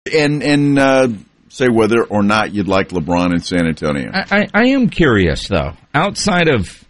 And say whether or not you'd like LeBron in San Antonio. I am curious, though. Outside of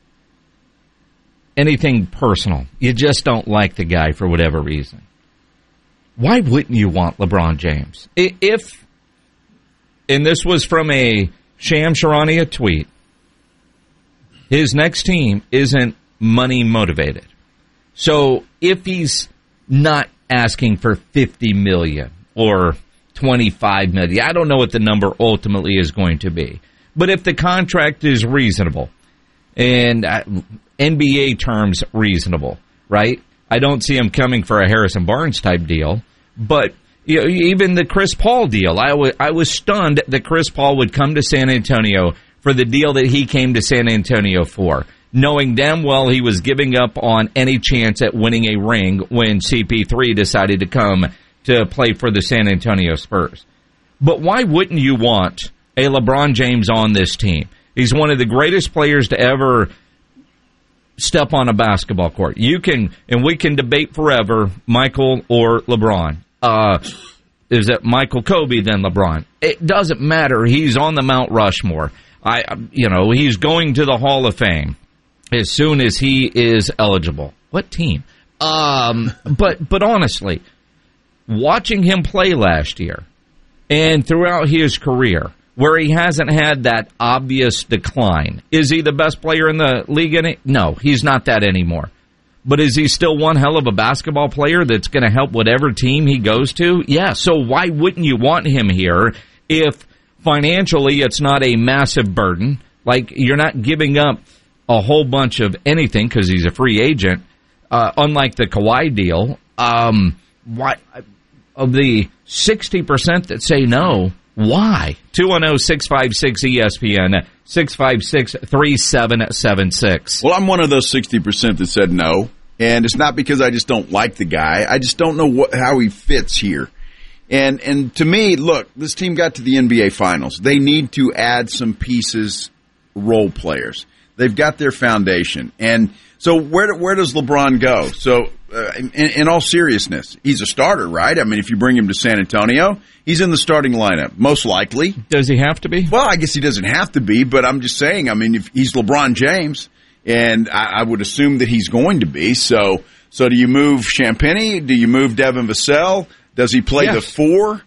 anything personal, you just don't like the guy for whatever reason. Why wouldn't you want LeBron James? If, and this was from a Sham Charania tweet, his next team isn't money motivated. So if he's not asking for $50 million or $25 million, I don't know what the number ultimately is going to be. But if the contract is reasonable and NBA terms reasonable, right? I don't see him coming for a Harrison Barnes type deal. But even the Chris Paul deal, I was stunned that Chris Paul would come to San Antonio for the deal that he came to San Antonio for, knowing damn well he was giving up on any chance at winning a ring when CP3 decided to come to play for the San Antonio Spurs. But why wouldn't you want a LeBron James on this team? He's one of the greatest players to ever step on a basketball court. You can, and we can debate forever, Michael or LeBron. Is it Michael Kobe then LeBron? It doesn't matter. He's on the Mount Rushmore. He's going to the Hall of Fame as soon as he is eligible. What team? But honestly, watching him play last year and throughout his career, where he hasn't had that obvious decline, is he the best player in the league in it? No, he's not that anymore. But is he still one hell of a basketball player that's going to help whatever team he goes to? Yeah, so why wouldn't you want him here if financially it's not a massive burden? Like, you're not giving up a whole bunch of anything because he's a free agent, unlike the Kawhi deal. Why, of the 60% that say no, why? 210-656-ESPN, 656-3776. Well, I'm one of those 60% that said no, and it's not because I just don't like the guy. I just don't know how he fits here. And to me, look, this team got to the NBA Finals. They need to add some pieces, role players. They've got their foundation. And so where does LeBron go? So in all seriousness, he's a starter, right? I mean, if you bring him to San Antonio, he's in the starting lineup, most likely. Does he have to be? Well, I guess he doesn't have to be, but I'm just saying, I mean, if he's LeBron James, and I would assume that he's going to be. So do you move Champagnie? Do you move Devin Vassell? Does he play the four?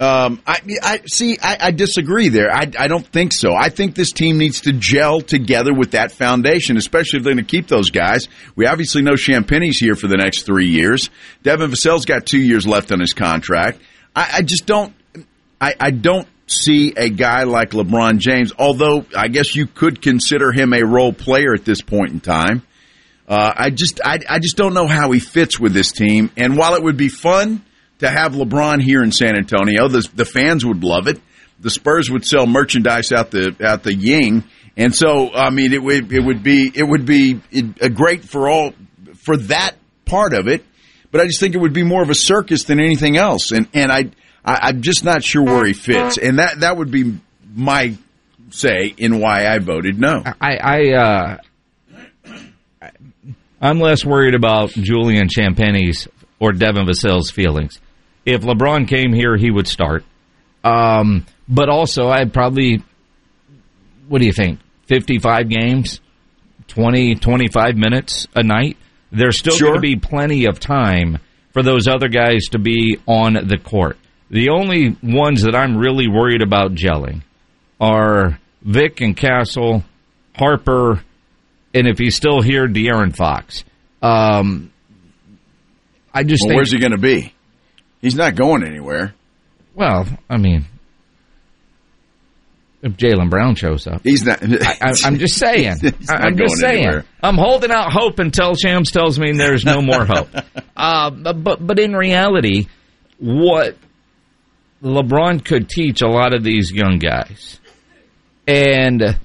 I disagree there. I don't think so. I think this team needs to gel together with that foundation, especially if they're going to keep those guys. We obviously know Champagnie's here for the next 3 years. Devin Vassell's got 2 years left on his contract. I just don't see a guy like LeBron James, although I guess you could consider him a role player at this point in time. I just don't know how he fits with this team. And while it would be fun to have LeBron here in San Antonio, the fans would love it. The Spurs would sell merchandise out the Ying, and so I mean it would be great for that part of it. But I just think it would be more of a circus than anything else, and I'm just not sure where he fits, and that would be my say in why I voted no. I'm less worried about Julian Champagnie's or Devin Vassell's feelings. If LeBron came here, he would start. But also, I'd probably, what do you think, 55 games, 20, 25 minutes a night? There's still going to be plenty of time for those other guys to be on the court. The only ones that I'm really worried about gelling are Vic and Castle, Harper, and if he's still here, De'Aaron Fox. I just think, where's he going to be? He's not going anywhere. Well, I mean, if Jaylen Brown shows up, he's not. I'm just saying. I'm just saying. Anywhere. I'm holding out hope until Shams tells me there's no more hope. But in reality, what LeBron could teach a lot of these young guys, and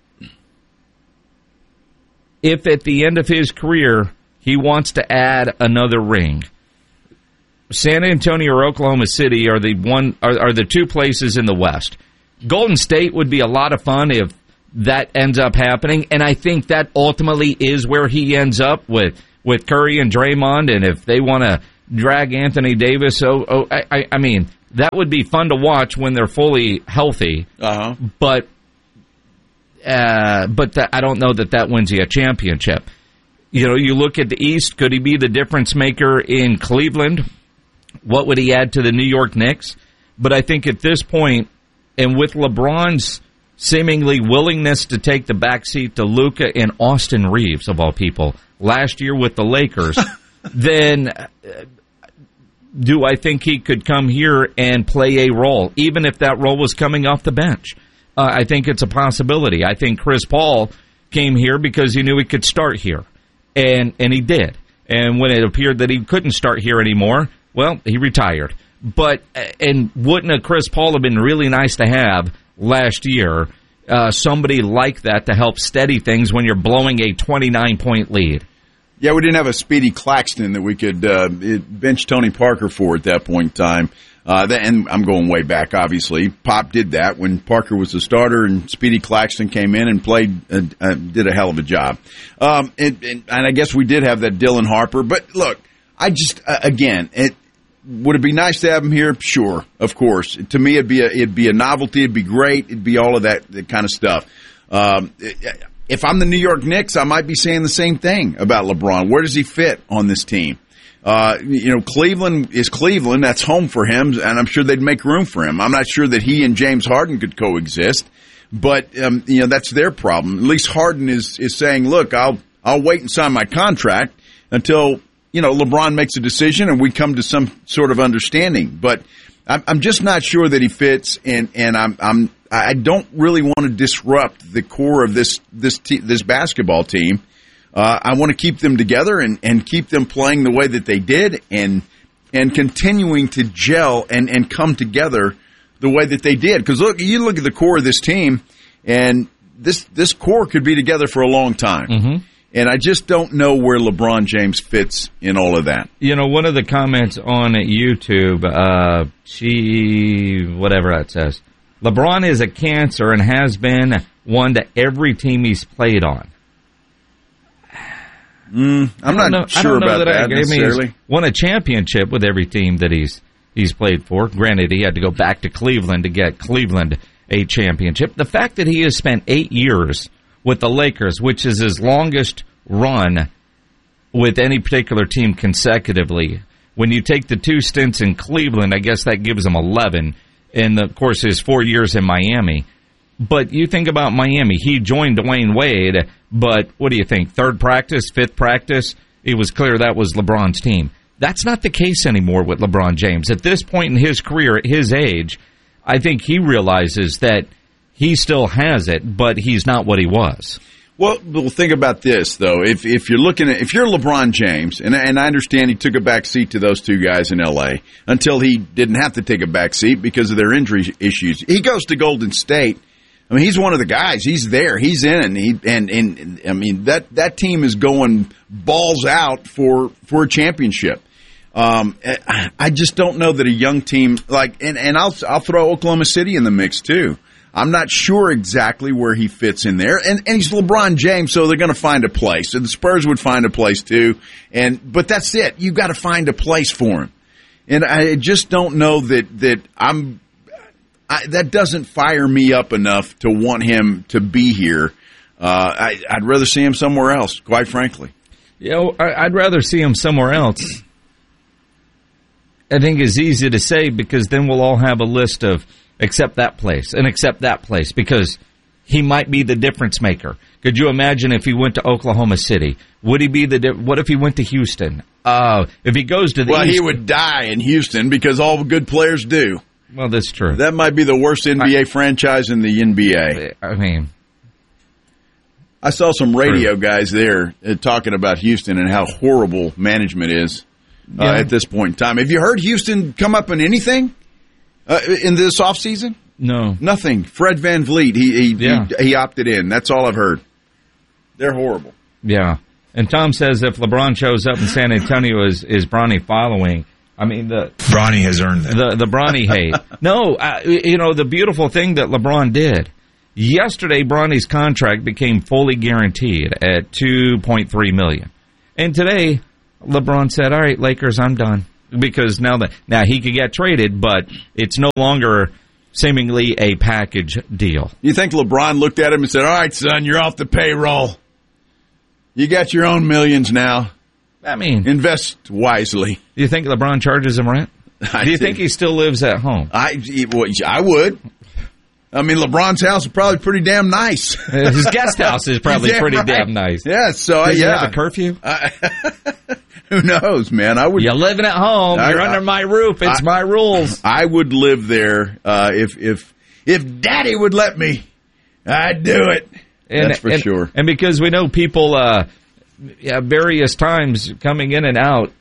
if at the end of his career he wants to add another ring, San Antonio or Oklahoma City are the two places in the West. Golden State would be a lot of fun if that ends up happening, and I think that ultimately is where he ends up with Curry and Draymond, and if they want to drag Anthony Davis, I mean, That would be fun to watch when they're fully healthy. Uh-huh. But I don't know that wins you a championship. You know, you look at the East, could he be the difference maker in Cleveland? What would he add to the New York Knicks? But I think at this point, and with LeBron's seemingly willingness to take the backseat to Luka and Austin Reeves, of all people, last year with the Lakers, then do I think he could come here and play a role, even if that role was coming off the bench? I think it's a possibility. I think Chris Paul came here because he knew he could start here, and he did. And when it appeared that he couldn't start here anymore, well, he retired. But, and wouldn't a Chris Paul have been really nice to have last year, somebody like that to help steady things when you're blowing a 29-point lead? Yeah, we didn't have a Speedy Claxton that we could bench Tony Parker for at that point in time. And I'm going way back, obviously. Pop did that when Parker was the starter, and Speedy Claxton came in and played, did a hell of a job. And I guess we did have that Dylan Harper. But look, I just, again, would it be nice to have him here? Sure, of course. To me, it'd be a novelty. It'd be great. It'd be all of that kind of stuff. If I'm the New York Knicks, I might be saying the same thing about LeBron. Where does he fit on this team? Cleveland is Cleveland. That's home for him, and I'm sure they'd make room for him. I'm not sure that he and James Harden could coexist, but that's their problem. At least Harden is saying, "Look, I'll wait and sign my contract until LeBron makes a decision and we come to some sort of understanding." But I'm just not sure that he fits, and I don't really want to disrupt the core of this basketball team. I want to keep them together and keep them playing the way that they did and continuing to gel and come together the way that they did. Because you look at the core of this team, and this core could be together for a long time. Mm-hmm. And I just don't know where LeBron James fits in all of that. One of the comments on YouTube, whatever that says, LeBron is a cancer and has been one to every team he's played on. I'm not sure about that necessarily. I mean, he's won a championship with every team that he's played for. Granted, he had to go back to Cleveland to get Cleveland a championship. The fact that he has spent 8 years with the Lakers, which is his longest run with any particular team consecutively, when you take the 2 stints in Cleveland, I guess that gives him 11, and of course his 4 years in Miami. But you think about Miami, he joined Dwayne Wade, but what do you think, 3rd practice, 5th practice? It was clear that was LeBron's team. That's not the case anymore with LeBron James. At this point in his career, at his age, I think he realizes that he still has it, but he's not what he was. Well, think about this though. If you're LeBron James, and I understand he took a back seat to those 2 guys in L.A. until he didn't have to take a back seat because of their injury issues. He goes to Golden State. I mean, he's one of the guys. He's there. He's in, and I mean that team is going balls out for a championship. I just don't know that a young team and I'll throw Oklahoma City in the mix too. I'm not sure exactly where he fits in there, and he's LeBron James, so they're going to find a place. And the Spurs would find a place too, but that's it. You've got to find a place for him, and I just don't know that that doesn't fire me up enough to want him to be here. I'd rather see him somewhere else, quite frankly. I'd rather see him somewhere else. I think it's easy to say because then we'll all have a list of accept that place and accept that place because he might be the difference maker. Could you imagine if he went to Oklahoma City? Would he be what if he went to Houston? If he goes to the East, he would die in Houston because all good players do. Well, that's true. That might be the worst NBA franchise in the NBA. I mean, I saw some radio guys there talking about Houston and how horrible management is at this point in time. Have you heard Houston come up in anything in this offseason? No. Nothing. Fred VanVleet, he opted in. That's all I've heard. They're horrible. Yeah. And Tom says if LeBron shows up in San Antonio, is Bronny following? I mean, Bronny has earned it. The Bronny hate. No, the beautiful thing that LeBron did. Yesterday, Bronny's contract became fully guaranteed at $2.3 million. And today, LeBron said, all right, Lakers, I'm done. because now he could get traded, but it's no longer seemingly a package deal. You think LeBron looked at him and said, all right, son, you're off the payroll. You got your own millions now. I mean, invest wisely. Do you think LeBron charges him rent? Do you think he still lives at home? I would. I mean, LeBron's house is probably pretty damn nice. His guest house is probably pretty damn nice. Yeah, so Does he have a curfew? Who knows, man? You're living at home. You're under my roof. It's my rules. I would live there if Daddy would let me. I'd do it. That's for sure. And because we know people, various times coming in and out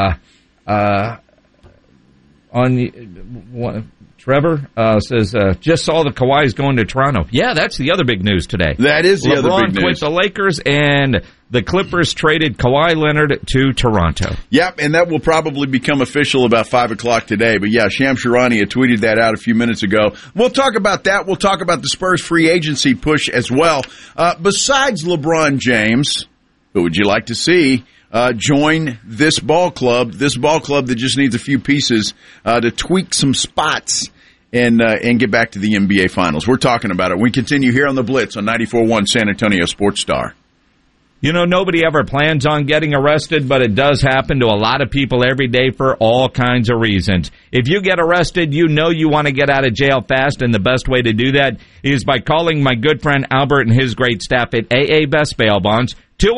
on. Trevor says, just saw the Kawhi's going to Toronto. Yeah, that's the other big news today. That is the other big news. LeBron quit the Lakers, and the Clippers traded Kawhi Leonard to Toronto. Yep, and that will probably become official about 5 o'clock today. But yeah, Shams Charania tweeted that out a few minutes ago. We'll talk about that. We'll talk about the Spurs free agency push as well. Besides LeBron James, who would you like to see join this ball club that just needs a few pieces to tweak some spots and get back to the NBA Finals? We're talking about it. We continue here on The Blitz on 94.1 San Antonio Sports Star. You know, nobody ever plans on getting arrested, but it does happen to a lot of people every day for all kinds of reasons. If you get arrested, you know you want to get out of jail fast, and the best way to do that is by calling my good friend Albert and his great staff at AA Best Bail Bonds.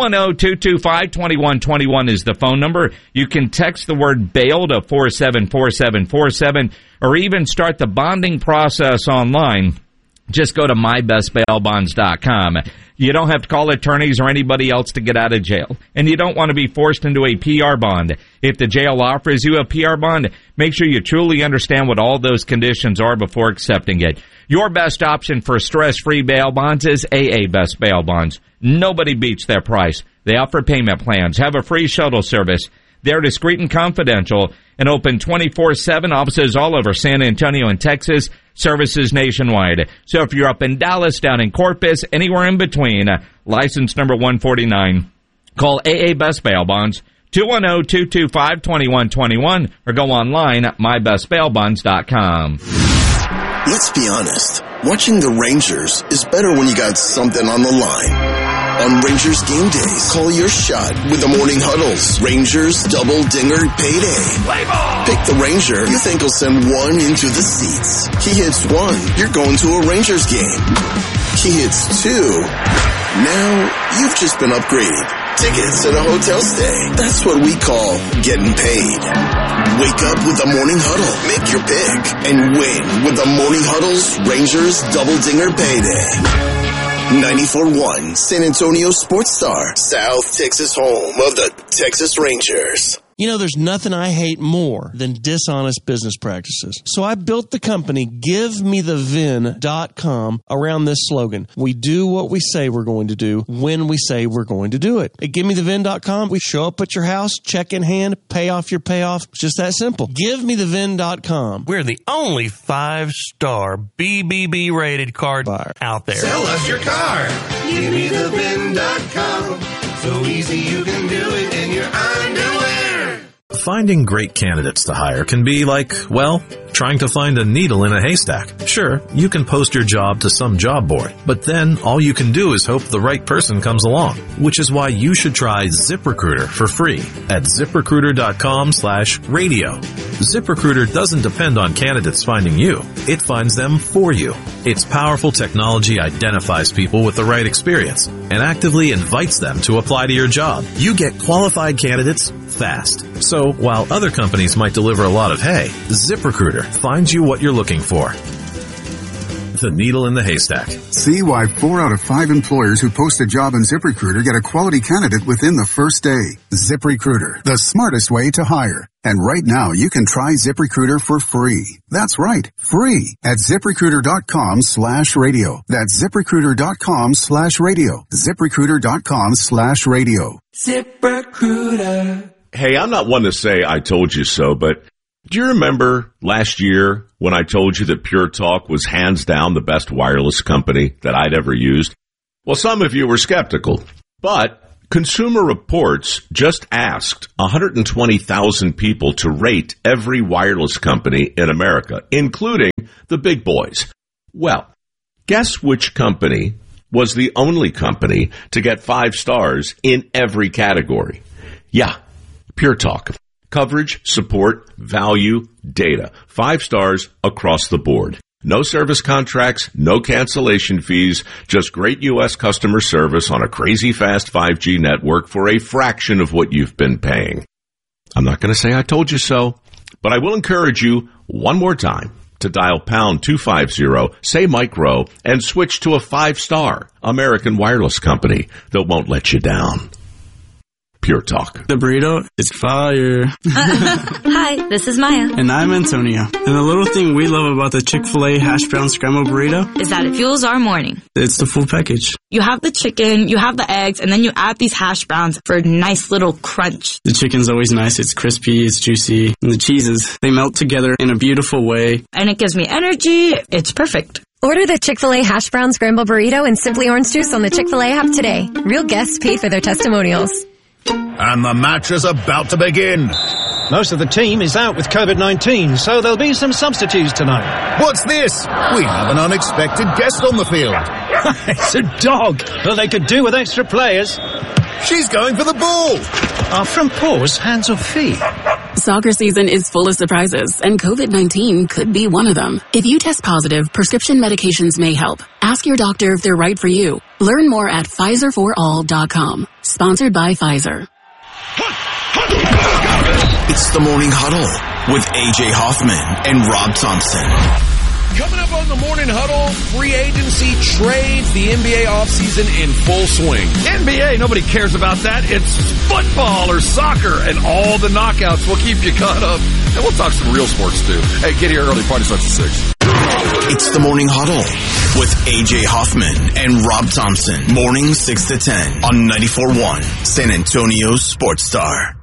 210-225-2121 is the phone number. You can text the word bail to 474747 or even start the bonding process online. Just go to mybestbailbonds.com. You don't have to call attorneys or anybody else to get out of jail. And you don't want to be forced into a PR bond. If the jail offers you a PR bond, make sure you truly understand what all those conditions are before accepting it. Your best option for stress-free bail bonds is AA Best Bail Bonds. Nobody beats their price. They offer payment plans, have a free shuttle service. They're discreet and confidential and open 24/7, offices all over San Antonio and Texas, services nationwide. So if you're up in Dallas, down in Corpus, anywhere in between, license number 149, call AA Best Bail Bonds, 210-225-2121, or go online at mybestbailbonds.com. Let's be honest. Watching the Rangers is better when you got something on the line. On Rangers game days, call your shot with the morning huddles. Rangers double dinger payday. Play ball! Pick the Ranger you think will send one into the seats. He hits one, you're going to a Rangers game. He hits two. Now you've just been upgraded. Tickets and a hotel stay. That's what we call getting paid. Wake up with the Morning Huddle. Make your pick and win with the Morning Huddle's Rangers Double Dinger Payday. 94.1 San Antonio Sports Star, South Texas home of the Texas Rangers. You know, there's nothing I hate more than dishonest business practices. So I built the company GiveMeTheVin.com around this slogan. We do what we say we're going to do when we say we're going to do it. At GiveMeTheVin.com, we show up at your house, check in hand, pay off your payoff. It's just that simple. GiveMeTheVin.com. We're the only 5-star BBB rated car buyer out there. Sell us your car. GiveMeTheVin.com. So easy you can do it in your underwear. Finding great candidates to hire can be like, well, trying to find a needle in a haystack. Sure, you can post your job to some job board, but then all you can do is hope the right person comes along, which is why you should try ZipRecruiter for free at ZipRecruiter.com/radio. ZipRecruiter doesn't depend on candidates finding you. It finds them for you. Its powerful technology identifies people with the right experience and actively invites them to apply to your job. You get qualified candidates fast. So while other companies might deliver a lot of hay, ZipRecruiter finds you what you're looking for. The needle in the haystack. See why 4 out of 5 employers who post a job in ZipRecruiter get a quality candidate within the first day. ZipRecruiter, the smartest way to hire. And right now, you can try ZipRecruiter for free. That's right, free at ZipRecruiter.com/radio. That's ZipRecruiter.com/radio. ZipRecruiter.com/radio. ZipRecruiter. Hey, I'm not one to say I told you so, but do you remember last year when I told you that Pure Talk was hands down the best wireless company that I'd ever used? Well, some of you were skeptical, but Consumer Reports just asked 120,000 people to rate every wireless company in America, including the big boys. Well, guess which company was the only company to get 5 stars in every category? Yeah, Pure Talk. Coverage, support, value, data. 5 stars across the board. No service contracts, no cancellation fees, just great U.S. customer service on a crazy fast 5G network for a fraction of what you've been paying. I'm not going to say I told you so, but I will encourage you one more time to dial pound 250, say Mike Rowe, and switch to a 5-star American wireless company that won't let you down. Pure Talk. The burrito is fire. Hi, this is Maya. And I'm Antonio. And the little thing we love about the Chick-fil-A hash brown scrambled burrito is that it fuels our morning. It's the full package. You have the chicken, you have the eggs, and then you add these hash browns for a nice little crunch. The chicken's always nice. It's crispy, it's juicy. And the cheeses, they melt together in a beautiful way. And it gives me energy. It's perfect. Order the Chick-fil-A hash brown scrambled burrito and Simply Orange Juice on the Chick-fil-A app today. Real guests pay for their testimonials. And the match is about to begin. Most of the team is out with COVID-19, so there'll be some substitutes tonight. What's this? We have an unexpected guest on the field. It's a dog. Well, they could do with extra players. She's going for the ball. Are front paws hands or feet? Soccer season is full of surprises, and COVID-19 could be one of them. If you test positive, prescription medications may help. Ask your doctor if they're right for you. Learn more at PfizerForAll.com. Sponsored by Pfizer. It's the Morning Huddle with A.J. Hoffman and Rob Thompson. Coming up on the Morning Huddle, free agency trades, the NBA offseason in full swing. NBA, nobody cares about that. It's football or soccer, and all the knockouts will keep you caught up. And we'll talk some real sports, too. Hey, get here early. Party starts at 6. It's the Morning Huddle with A.J. Hoffman and Rob Thompson. Morning 6 to 10 on 94.1 San Antonio Sports Star.